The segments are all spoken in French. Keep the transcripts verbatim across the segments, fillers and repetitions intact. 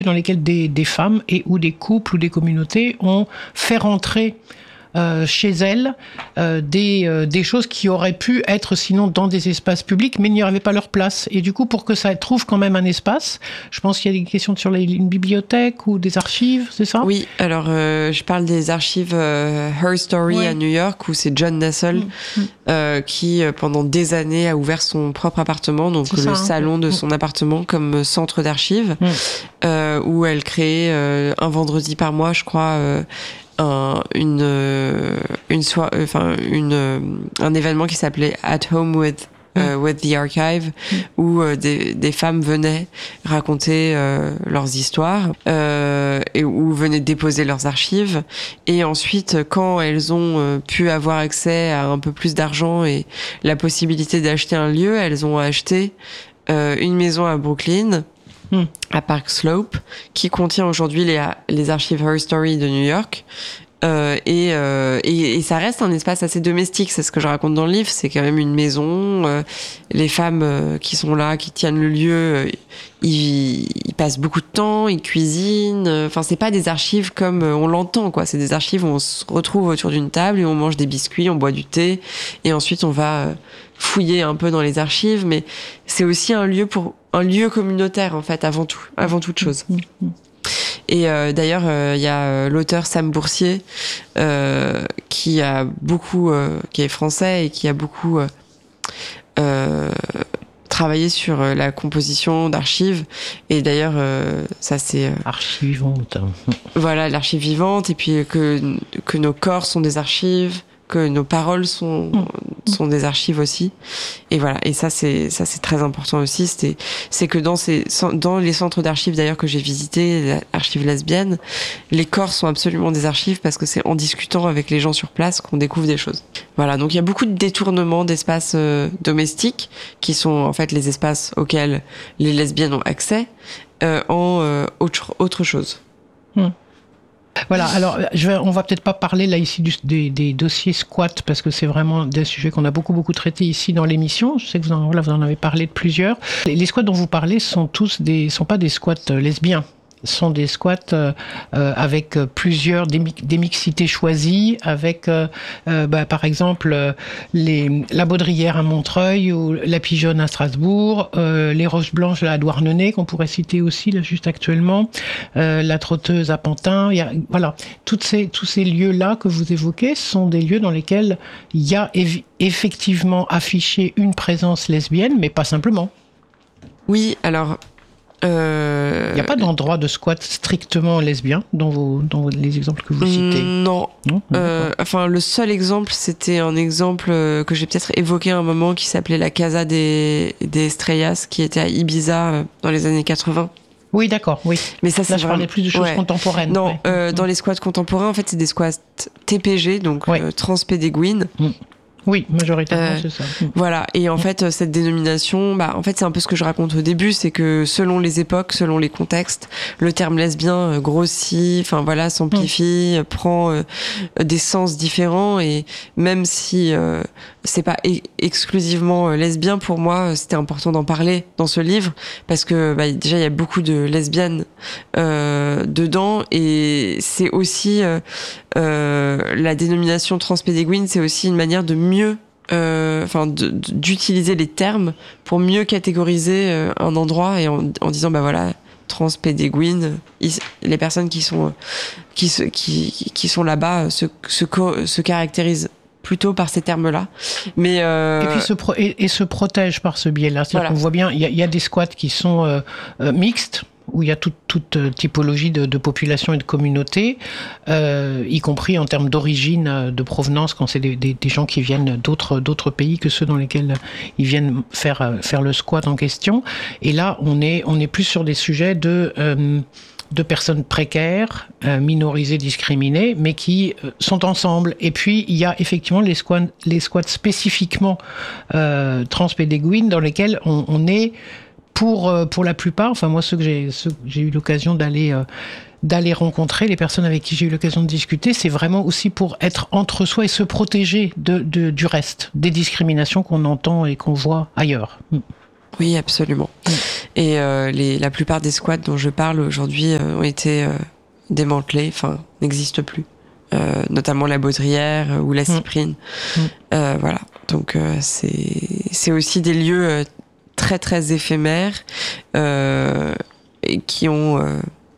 dans lesquels des, des femmes et ou des couples ou des communautés ont fait rentrer Euh, chez elles euh, des, euh, des choses qui auraient pu être sinon dans des espaces publics, mais n'y avaient pas leur place. Et du coup, pour que ça trouve quand même un espace, je pense qu'il y a des questions sur les, une bibliothèque ou des archives, c'est ça ? Oui, alors euh, je parle des archives euh, Her Story ouais. à New York, où c'est John Nassel mmh. euh, qui, pendant des années, a ouvert son propre appartement, donc c'est le ça, salon hein. de son mmh. appartement, comme centre d'archives, mmh. euh, où elle crée euh, un vendredi par mois, je crois, euh, Un, une une soirée, enfin une un événement qui s'appelait At Home with euh, with the Archive, mm. où euh, des des femmes venaient raconter euh, leurs histoires euh, et où venaient déposer leurs archives, et ensuite quand elles ont euh, pu avoir accès à un peu plus d'argent et la possibilité d'acheter un lieu, elles ont acheté euh, une maison à Brooklyn, Hmm. à Park Slope, qui contient aujourd'hui les, les archives Her Story de New York. Euh, et, euh, et, et ça reste un espace assez domestique, c'est ce que je raconte dans le livre, c'est quand même une maison, euh, les femmes euh, qui sont là, qui tiennent le lieu, euh, ils, ils passent beaucoup de temps, ils cuisinent, enfin euh, c'est pas des archives comme on l'entend, quoi. C'est des archives où on se retrouve autour d'une table et on mange des biscuits, on boit du thé, et ensuite on va euh, fouiller un peu dans les archives, mais c'est aussi un lieu pour un lieu communautaire, en fait, avant tout, avant toute chose. Et euh, d'ailleurs, il euh, y a euh, l'auteur Sam Boursier, euh, qui a beaucoup, euh, qui est français et qui a beaucoup euh, euh, travaillé sur euh, la composition d'archives. Et d'ailleurs, euh, ça c'est euh, archive vivante. Voilà, l'archive vivante, et puis que que nos corps sont des archives, que nos paroles sont sont des archives aussi. Et voilà, et ça c'est ça c'est très important aussi, c'est c'est que dans ces dans les centres d'archives d'ailleurs que j'ai visités, l'archive lesbienne, les corps sont absolument des archives, parce que c'est en discutant avec les gens sur place qu'on découvre des choses. Voilà, donc il y a beaucoup de détournements d'espaces euh, domestiques qui sont en fait les espaces auxquels les lesbiennes ont accès euh, en euh, autre autre chose. Mmh. Voilà, alors je vais, on va peut-être pas parler là ici du, des, des dossiers squats, parce que c'est vraiment des sujets qu'on a beaucoup beaucoup traités ici dans l'émission. Je sais que vous en, là, vous en avez parlé de plusieurs. Les, les squats dont vous parlez sont tous des, sont pas des squats lesbiens. Sont des squats euh, euh, avec plusieurs des, des mixités choisies, avec euh, euh, bah, par exemple euh, les, la Baudrière à Montreuil ou la Pigeonne à Strasbourg, euh, les Roches Blanches à Douarnenez qu'on pourrait citer aussi là juste actuellement, euh, la Trotteuse à Pantin. Il y a, voilà, toutes ces tous ces lieux là que vous évoquez sont des lieux dans lesquels il y a ev- effectivement affiché une présence lesbienne, mais pas simplement. Oui, alors. Euh... Il n'y a pas d'endroit de squat strictement lesbien dans, vos, dans les exemples que vous citez. Non. non euh, enfin, le seul exemple, c'était un exemple que j'ai peut-être évoqué à un moment, qui s'appelait la Casa des, des Estrellas, qui était à Ibiza dans les années quatre-vingts. Oui, d'accord, oui. Mais ça, c'est Là, je vraiment... parlais plus de choses ouais. contemporaines. Non, ouais. euh, mmh. dans les squats contemporains, en fait, c'est des squats T P G, donc ouais. euh, transpédéguines. Mmh. Oui, majoritairement, euh, c'est ça. Voilà, et en fait, cette dénomination, bah, en fait, c'est un peu ce que je raconte au début, c'est que selon les époques, selon les contextes, le terme lesbien grossit, enfin voilà, s'amplifie, mmh. prend euh, des sens différents, et même si euh, c'est pas e- exclusivement lesbien, pour moi, c'était important d'en parler dans ce livre, parce que bah, déjà, il y a beaucoup de lesbiennes euh, dedans, et c'est aussi... Euh, euh, la dénomination transpédéguine, c'est aussi une manière de mieux, euh, enfin, de, de, d'utiliser les termes pour mieux catégoriser euh, un endroit, et en, en disant, bah voilà, transpédéguine, les personnes qui sont qui se, qui, qui sont là-bas se, se, se caractérisent plutôt par ces termes-là, mais euh... et puis se pro- et, et se protègent par ce biais-là. C'est-à-dire voilà. qu'on voit bien, il y a, y a des squats qui sont euh, euh, mixtes, où il y a toute, toute typologie de, de population et de communauté, euh, y compris en termes d'origine, de provenance, quand c'est des, des, des gens qui viennent d'autres, d'autres pays que ceux dans lesquels ils viennent faire, faire le squat en question. Et là, on est, on est plus sur des sujets de... Euh, de personnes précaires, euh, minorisées, discriminées, mais qui euh, sont ensemble. Et puis, il y a effectivement les squats, les squats spécifiquement euh, transpédéguines, dans lesquels on, on est... Pour, pour la plupart, enfin moi ceux que j'ai, ceux que j'ai eu l'occasion d'aller, euh, d'aller rencontrer, les personnes avec qui j'ai eu l'occasion de discuter, c'est vraiment aussi pour être entre soi et se protéger de, de, du reste, des discriminations qu'on entend et qu'on voit ailleurs. Oui, absolument. Mmh. Et euh, les, la plupart des squats dont je parle aujourd'hui euh, ont été euh, démantelés, enfin, n'existent plus. Euh, notamment la Baudrière euh, ou la Cyprine. Mmh. Euh, voilà. Donc euh, c'est c'est aussi des lieux euh, très très éphémères euh, et qui ont euh,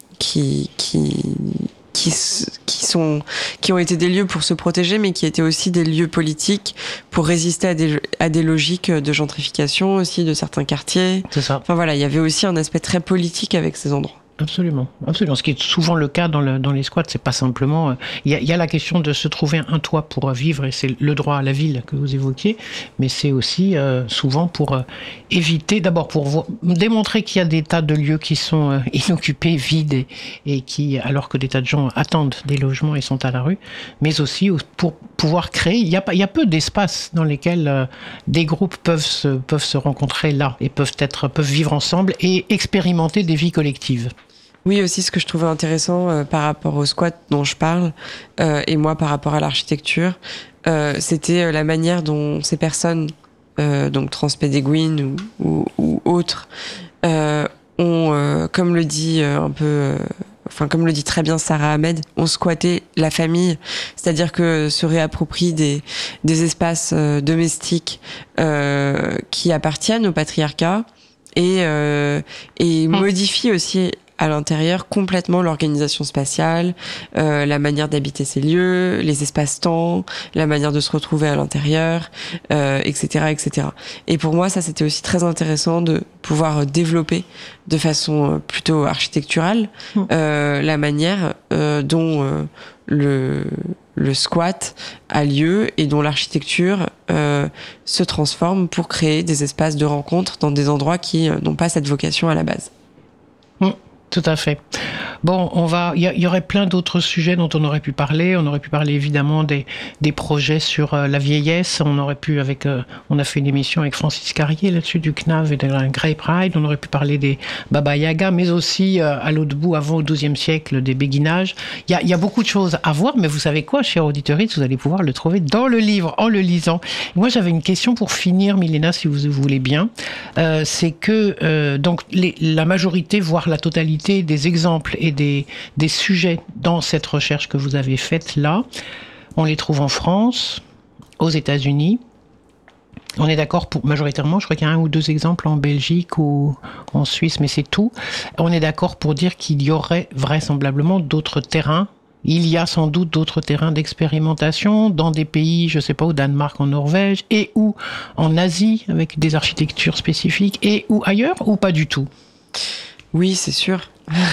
qui qui qui qui sont qui ont été des lieux pour se protéger, mais qui étaient aussi des lieux politiques pour résister à des à des logiques de gentrification aussi de certains quartiers. C'est ça. Enfin voilà, il y avait aussi un aspect très politique avec ces endroits. Absolument, absolument. Ce qui est souvent le cas dans, le, dans les squats, c'est pas simplement. Il euh, y, y a la question de se trouver un toit pour vivre, et c'est le droit à la ville que vous évoquiez, mais c'est aussi euh, souvent pour euh, éviter, d'abord pour vo- démontrer qu'il y a des tas de lieux qui sont euh, inoccupés, vides, et, et qui, alors que des tas de gens attendent des logements et sont à la rue, mais aussi pour pouvoir créer. Il y a pas, il y a peu d'espaces dans lesquels euh, des groupes peuvent se peuvent se rencontrer là et peuvent être peuvent vivre ensemble et expérimenter des vies collectives. Oui, aussi ce que je trouvais intéressant euh, par rapport au squat dont je parle, euh, et moi par rapport à l'architecture, euh, c'était euh, la manière dont ces personnes, euh, donc transpédéguines ou, ou, ou autres, euh, ont, euh, comme le dit euh, un peu, euh, enfin comme le dit très bien Sarah Ahmed, ont squatté la famille, c'est-à-dire que se réapproprient des, des espaces euh, domestiques euh, qui appartiennent au patriarcat et, euh, et mmh. modifient aussi à l'intérieur complètement l'organisation spatiale, euh, la manière d'habiter ces lieux, les espaces-temps, la manière de se retrouver à l'intérieur, euh, et cetera, et cetera. Et pour moi, ça, c'était aussi très intéressant de pouvoir développer de façon plutôt architecturale euh, la manière euh, dont euh, le le squat a lieu et dont l'architecture euh, se transforme pour créer des espaces de rencontre dans des endroits qui euh, n'ont pas cette vocation à la base. Mmh. Tout à fait. Bon, on va. Il y, y aurait plein d'autres sujets dont on aurait pu parler. On aurait pu parler évidemment des des projets sur euh, la vieillesse. On aurait pu avec. Euh, on a fait une émission avec Francis Carrier là-dessus du C N A V et de la Grey Pride. On aurait pu parler des Baba Yaga, mais aussi euh, à l'autre bout, avant au douzième siècle, des béguinages. Il y a il y a beaucoup de choses à voir, mais vous savez quoi, chers auditeurs, vous allez pouvoir le trouver dans le livre en le lisant. Moi, j'avais une question pour finir, Milena, si vous voulez bien. Euh, c'est que euh, donc les, la majorité, voire la totalité des exemples et des, des sujets dans cette recherche que vous avez faite là, on les trouve en France, aux États-Unis. On est d'accord pour majoritairement, je crois qu'il y a un ou deux exemples en Belgique ou en Suisse, mais c'est tout. On est d'accord pour dire qu'il y aurait vraisemblablement d'autres terrains. Il y a sans doute d'autres terrains d'expérimentation dans des pays, je ne sais pas, au Danemark, en Norvège, et ou en Asie, avec des architectures spécifiques, et ou ailleurs, ou pas du tout? Oui, c'est sûr.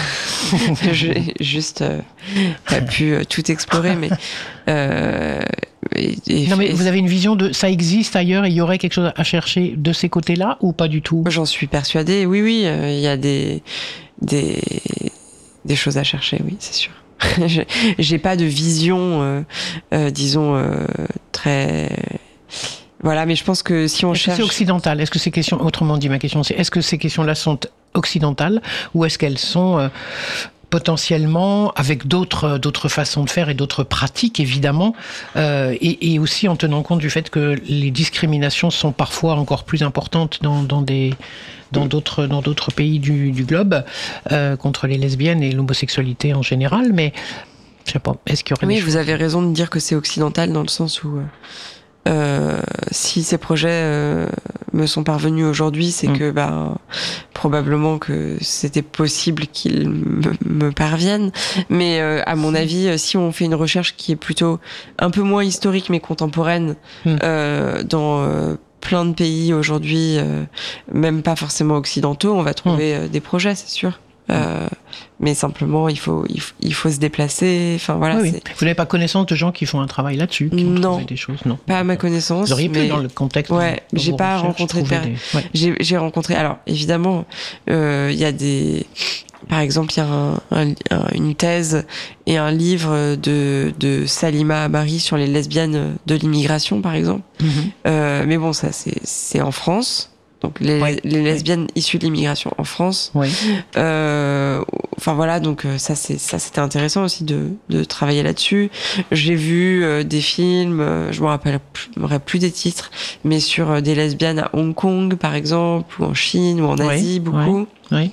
J'ai juste euh, pas pu euh, tout explorer, mais... Euh, et, et, non, mais vous avez une vision de... Ça existe ailleurs et il y aurait quelque chose à chercher de ces côtés-là ou pas du tout? J'en suis persuadée, oui, oui. Il euh, y a des, des, des choses à chercher, oui, c'est sûr. J'ai pas de vision, euh, euh, disons, euh, très... Voilà, mais je pense que si on est-ce cherche... Est-ce que c'est occidental? Est-ce que ces questions... Autrement dit, ma question, c'est est-ce que ces questions-là sont occidentales ou est-ce qu'elles sont euh, potentiellement avec d'autres, d'autres façons de faire et d'autres pratiques, évidemment, euh, et, et aussi en tenant compte du fait que les discriminations sont parfois encore plus importantes dans, dans des... dans d'autres, dans d'autres pays du, du globe, euh, contre les lesbiennes et l'homosexualité en général, mais je sais pas, est-ce qu'il y aurait Oui, des vous choses... avez raison de dire que c'est occidental dans le sens où... Euh... Euh, si ces projets euh, me sont parvenus aujourd'hui, c'est mmh. que bah, probablement que c'était possible qu'ils me, me parviennent. Mais euh, à mon avis, si on fait une recherche qui est plutôt un peu moins historique mais contemporaine, mmh. euh, dans euh, plein de pays aujourd'hui, euh, même pas forcément occidentaux, on va trouver mmh. euh, des projets, c'est sûr. Euh, mais simplement il faut, il faut il faut se déplacer, enfin voilà. Oui, c'est... oui. Vous n'avez pas connaissance de gens qui font un travail là-dessus, qui ont trouvé des choses? Non, pas à ma connaissance. Vous auriez pu mais... dans le contexte. Ouais, de j'ai pas rencontré de per... des... ouais. j'ai j'ai rencontré. Alors évidemment, il euh, y a des. Par exemple, il y a un, un, un, une thèse et un livre de, de Salima Amari sur les lesbiennes de l'immigration, par exemple. Mm-hmm. Euh, mais bon, ça c'est c'est en France. donc les, oui, les lesbiennes oui. issues de l'immigration en France. Oui. Euh, enfin voilà, donc ça, c'est, ça c'était intéressant aussi de, de travailler là-dessus. J'ai vu euh, des films, euh, je me rappelle plus, me rappelle plus des titres, mais sur euh, des lesbiennes à Hong Kong par exemple, ou en Chine, ou en Asie, oui, beaucoup. Oui. Oui.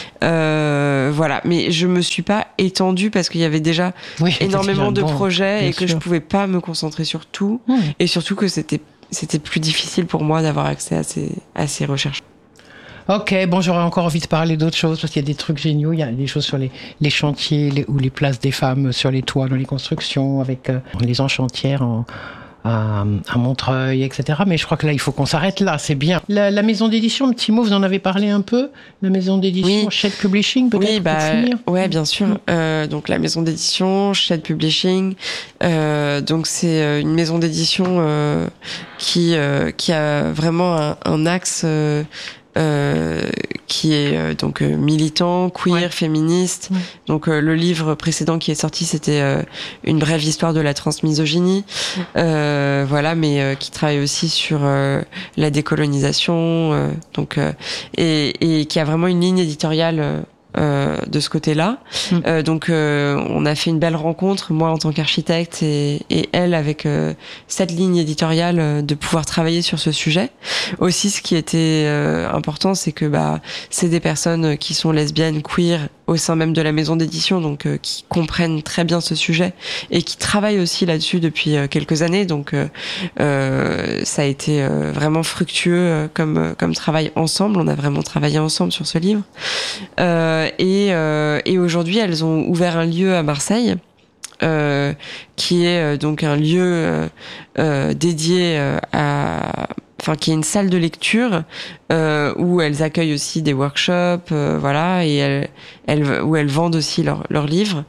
Euh, voilà, mais je me suis pas étendue parce qu'il y avait déjà oui, énormément de bon, projets et que sûr. je pouvais pas me concentrer sur tout, oui. et surtout que c'était c'était plus difficile pour moi d'avoir accès à ces à ces recherches. Ok, bon, j'aurais encore envie de parler d'autres choses parce qu'il y a des trucs géniaux. Il y a des choses sur les, les chantiers les, ou les places des femmes sur les toits dans les constructions avec euh, les enchantières en À, à Montreuil, et cetera. Mais je crois que là, il faut qu'on s'arrête là, c'est bien. La, la maison d'édition, petit mot, vous en avez parlé un peu. La maison d'édition, oui. Shed Publishing, peut-être oui, bah, pour finir. Ouais, bien sûr. Mmh. Euh, donc la maison d'édition, Shed Publishing. Euh, donc c'est une maison d'édition euh, qui euh, qui a vraiment un, un axe. Euh, Euh, qui est euh, donc euh, militant, queer, ouais. féministe. Ouais. Donc euh, le livre précédent qui est sorti, c'était euh, une brève histoire de la transmisogynie, ouais. euh, voilà, mais euh, qui travaille aussi sur euh, la décolonisation, euh, donc euh, et, et qui a vraiment une ligne éditoriale. Euh, Euh, de ce côté-là. Mmh. Euh, donc, euh, on a fait une belle rencontre, moi en tant qu'architecte et, et elle avec euh, cette ligne éditoriale euh, de pouvoir travailler sur ce sujet. Aussi, ce qui était euh, important, c'est que bah, c'est des personnes qui sont lesbiennes, queer, au sein même de la maison d'édition, donc euh, qui comprennent très bien ce sujet et qui travaillent aussi là-dessus depuis euh, quelques années. Donc, euh, euh, ça a été euh, vraiment fructueux euh, comme comme travail ensemble. On a vraiment travaillé ensemble sur ce livre. Euh, et, euh, et aujourd'hui, elles ont ouvert un lieu à Marseille, euh, qui est euh, donc un lieu euh, euh, dédié euh, à, enfin qui est une salle de lecture euh, où elles accueillent aussi des workshops, euh, voilà, et elles, elles, où elles vendent aussi leurs leurs livres.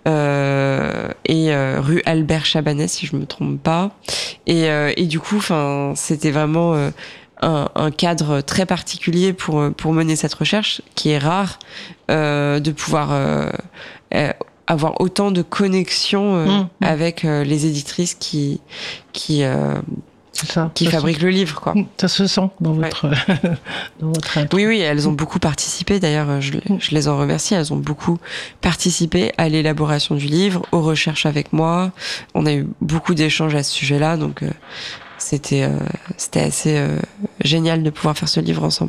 Euh, et euh, rue Albert Chabanais, si je me trompe pas. Et, euh, et du coup, enfin, c'était vraiment euh, Un, un cadre très particulier pour pour mener cette recherche qui est rare euh, de pouvoir euh, euh, avoir autant de connexions euh, mmh, mmh. avec euh, les éditrices qui qui euh, ça, qui ça fabriquent se... le livre, quoi. Ça se sent dans votre ouais. dans votre intro. Oui oui, elles ont beaucoup participé, d'ailleurs je, je les en remercie, elles ont beaucoup participé à l'élaboration du livre, aux recherches avec moi. On a eu beaucoup d'échanges à ce sujet-là, donc euh, C'était, euh, c'était assez euh, génial de pouvoir faire ce livre ensemble.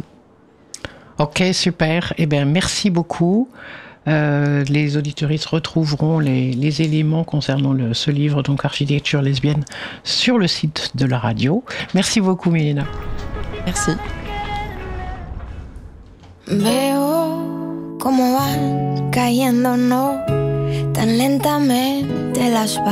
Ok, super. Eh bien, merci beaucoup. Euh, les auditeuristes retrouveront les, les éléments concernant le, ce livre, donc Architecture lesbienne, sur le site de la radio. Merci beaucoup, Milena. Merci. Veo cómo van cayendo, no, tan lentamente las